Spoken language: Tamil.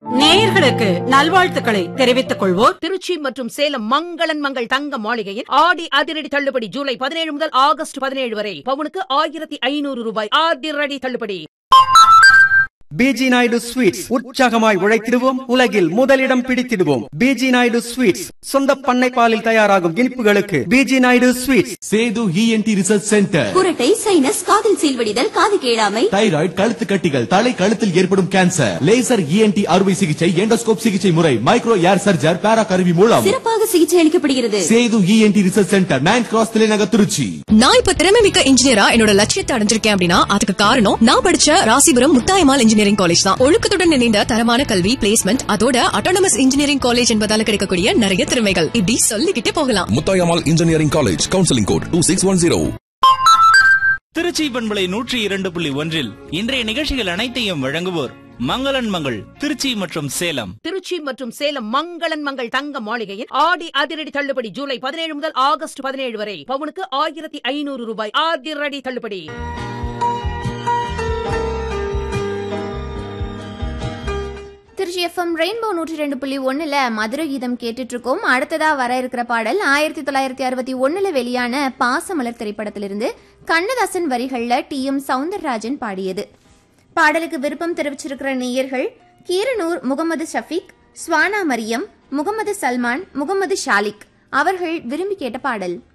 நேயர்களுக்கு நல்வாழ்த்துக்களை தெரிவித்துக் கொள்வோர் திருச்சி மற்றும் சேலம் மங்களன் மங்கள் தங்க மாளிகையில் ஆடி அதிரடி தள்ளுபடி ஜூலை 17 முதல் ஆகஸ்ட் 17 வரை பவுனுக்கு 1500 ரூபாய் அதிரடி தள்ளுபடி. பிஜி நாயுடு ஸ்வீட்ஸ் உற்சாகமாய் உழைத்திடுவோம், உலகில் முதலிடம் பிடித்திடுவோம். பிஜி நாயுடு ஸ்வீட்ஸ் சொந்த பண்ணை பாலில் தயாராகும் இனிப்புகளுக்கு PG Naidu sweets. Setu ENT research centre. குரட்டை, சைனஸ், காதில் சீல்வடிதல், காது கேளாமை, தைராய்டு, கழுத்து கட்டிகள், தலை கழுத்தில் ஏற்படும் கேன்சர், லேசர் இஎன்டி அறுவை சிகிச்சை, எண்டோஸ்கோப் சிகிச்சை முறை, மைக்ரோ ஏர் சர்ஜர், பேரா கருவி மூலம் சிறப்பாக சிகிச்சை அளிக்கப்படுகிறது. Setu ENT research centre, 9th cross தலைநகர் திருச்சி. நான் இப்ப திறமை மிக்க இன்ஜினியரா என்னோட லட்சியத்தை அடைஞ்சிருக்கேன் அப்படின்னா அதுக்கு காரணம் நான் படிச்ச ராசிபுரம் முத்தாயம்மாள் இன்ஜினியரிங் காலேஜ் தான். ஒழுக்கத்துடன் இணைந்த தரமான கல்வி, பிளேஸ்மெண்ட், அதோட அட்டானமஸ் இன்ஜினியரிங் காலேஜ் என்பதால கிடைக்கக்கூடிய நிறைய திறமைகள் இப்படி சொல்லிக்கிட்டே போகலாம். Muthayammal engineering college, counselling code 2610. Trichy பண்பலை 102.1 இன்றைய நிகழ்ச்சிகள் அனைத்தையும் வழங்குவோர் மங்களன் மங்கள் திருச்சி மற்றும் சேலம். திருச்சி மற்றும் சேலம் மங்களன் மங்கள் தங்க மாளிகையில் ஆடி அதிரடி தள்ளுபடி ஜூலை 17 முதல் ஆகஸ்ட் 17 வரை பவுனுக்கு 1500 ரூபாய் அதிரடி தள்ளுபடி. திருச்சி எஃப்எம் ரெயின்போ 102.1 மதுரை கீதம் கேட்டுட்டு இருக்கோம். அடுத்ததா வர இருக்கிற பாடல் 1961 வெளியான பாசமலர் திரைப்படத்திலிருந்து கண்ணதாசன் வரிகள்ல TM சவுந்தரராஜன் பாடியது. பாடலுக்கு விருப்பம் தெரிவிச்சிருக்கிற நேயர்கள் கீரனூர் முகமது ஷஃபீக், ஸ்வானா மரியம், முகமது சல்மான், முகமது ஷாலிக் அவர்கள் விரும்பி கேட்ட பாடல்.